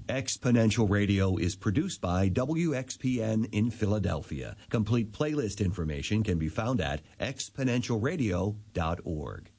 Exponential Radio is produced by WXPN in Philadelphia. Complete playlist information can be found at exponentialradio.org.